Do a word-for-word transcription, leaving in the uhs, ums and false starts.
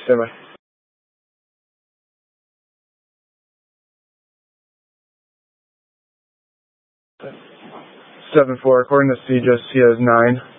Stand by. seven four, according to C J S, he has nine.